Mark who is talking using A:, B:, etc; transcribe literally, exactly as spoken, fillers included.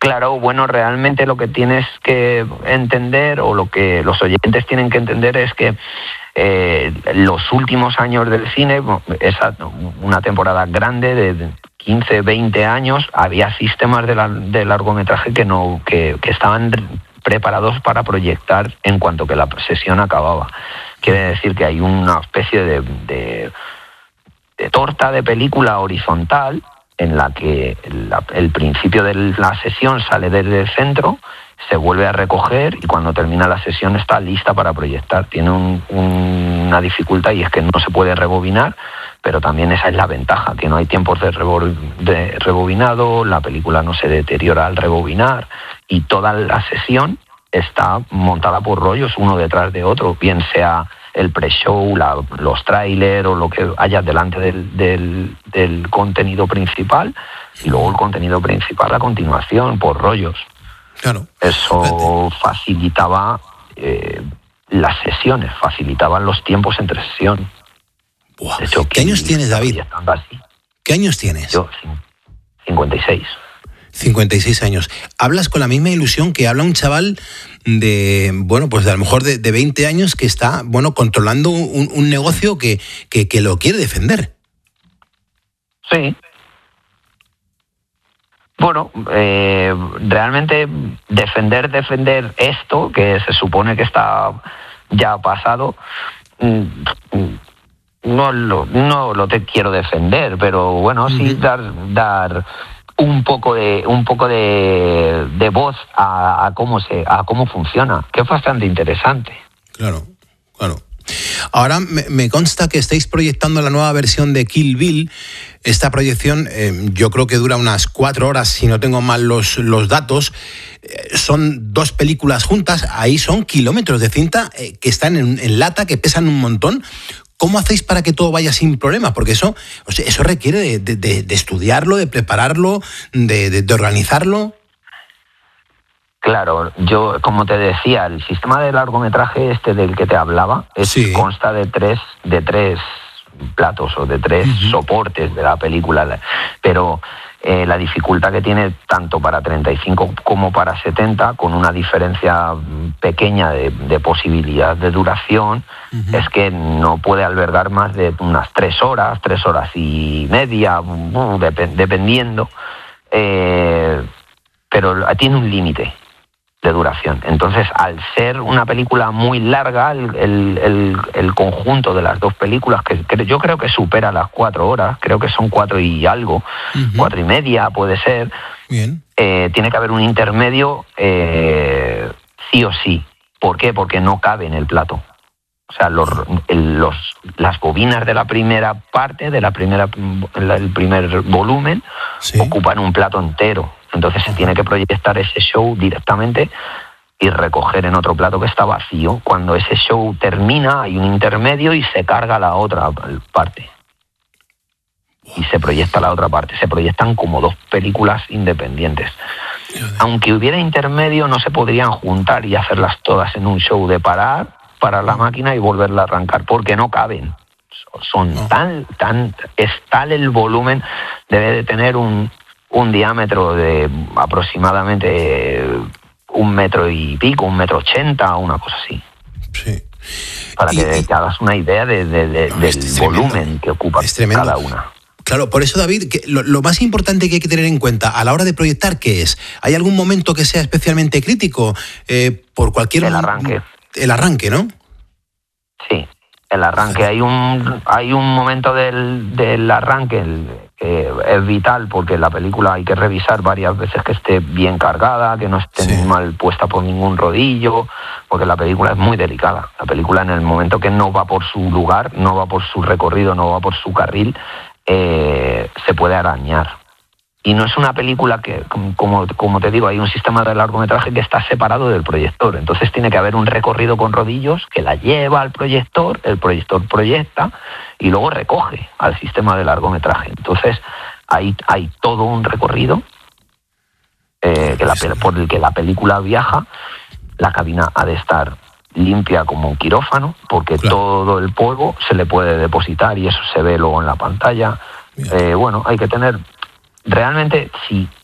A: Claro, bueno, realmente lo que tienes que entender, o lo que los oyentes tienen que entender, es que eh, los últimos años del cine, esa una temporada grande de quince, veinte años, había sistemas de, la, de largometraje que no que, que estaban preparados para proyectar en cuanto que la sesión acababa. Quiere decir que hay una especie de, de, de torta de película horizontal en la que la, el principio de la sesión sale desde el centro, se vuelve a recoger y cuando termina la sesión está lista para proyectar. Tiene un, un, una dificultad, y es que no se puede rebobinar, pero también esa es la ventaja, que no hay tiempos de, rebo, de rebobinado, la película no se deteriora al rebobinar y toda la sesión está montada por rollos uno detrás de otro, bien sea el pre-show, la, los trailers o lo que haya delante del, del, del contenido principal, y luego el contenido principal a continuación por rollos.
B: Claro.
A: Eso facilitaba eh, las sesiones, facilitaban los tiempos entre sesión.
B: Buah. De hecho, ¿qué años tienes, David?
A: Así.
B: ¿Qué años tienes?
A: Yo, cincuenta y seis.
B: cincuenta y seis años. Hablas con la misma ilusión que habla un chaval de, bueno, pues de a lo mejor de, de veinte años que está, bueno, controlando un, un negocio que, que, que lo quiere defender.
A: Sí. Bueno, eh, realmente defender, defender esto, que se supone que está ya pasado, no lo, no lo te quiero defender, pero bueno, uh-huh. sí dar, dar un poco de, un poco de, de voz a, a cómo se, a cómo funciona, que es bastante interesante.
B: Claro, claro. Ahora me, me consta que estáis proyectando la nueva versión de Kill Bill. Esta proyección eh, yo creo que dura unas cuatro horas, si no tengo mal los, los datos. Eh, son dos películas juntas, ahí son kilómetros de cinta eh, que están en, en lata, que pesan un montón. ¿Cómo hacéis para que todo vaya sin problemas? Porque eso, o sea, eso requiere de, de, de estudiarlo, de prepararlo, de, de, de organizarlo.
A: Claro, yo, como te decía, el sistema de largometraje este del que te hablaba es, sí. consta de tres, de tres platos o de tres uh-huh. soportes de la película, pero eh, la dificultad que tiene tanto para treinta y cinco como para setenta, con una diferencia pequeña de, de posibilidad de duración, uh-huh. es que no puede albergar más de unas tres horas, tres horas y media, uh, dep- dependiendo, eh, pero tiene un límite de duración. Entonces, al ser una película muy larga, el, el, el, el conjunto de las dos películas, que, que yo creo que supera las cuatro horas, creo que son cuatro y algo, uh-huh. cuatro y media puede ser,
B: bien.
A: Eh, tiene que haber un intermedio eh, sí o sí. ¿Por qué? Porque no cabe en el plato. O sea, los, el, los, las bobinas de la primera parte, de la primera, el primer volumen, ¿sí? ocupan un plato entero. Entonces se tiene que proyectar ese show directamente y recoger en otro plato que está vacío. Cuando ese show termina, hay un intermedio y se carga la otra parte. Y se proyecta la otra parte. Se proyectan como dos películas independientes. Aunque hubiera intermedio, no se podrían juntar y hacerlas todas en un show de parar, parar la máquina y volverla a arrancar, porque no caben. Son tan, tan, es tal el volumen, debe de tener un... un diámetro de aproximadamente un metro y pico, un metro ochenta, una cosa así.
B: Sí.
A: Para
B: y,
A: que
B: y,
A: te hagas una idea de, de, de, no, del volumen que ocupa cada una.
B: Claro, por eso, David, que lo, lo más importante que hay que tener en cuenta a la hora de proyectar, ¿qué es? ¿Hay algún momento que sea especialmente crítico? Eh, por cualquier...
A: El arranque.
B: El arranque, ¿no?
A: Sí, el arranque. Hay un, hay un momento del, del arranque... El, Eh, es vital, porque la película hay que revisar varias veces que esté bien cargada, que no esté sí. mal puesta por ningún rodillo, porque la película es muy delicada. La película, en el momento que no va por su lugar, no va por su recorrido, no va por su carril, eh, se puede arañar. Y no es una película que, como, como te digo, hay un sistema de largometraje que está separado del proyector. Entonces tiene que haber un recorrido con rodillos que la lleva al proyector, el proyector proyecta y luego recoge al sistema de largometraje. Entonces hay, hay todo un recorrido eh, que la, por el que la película viaja. La cabina ha de estar limpia como un quirófano, porque claro. todo el polvo se le puede depositar y eso se ve luego en la pantalla. Eh, bueno, hay que tener... Realmente, si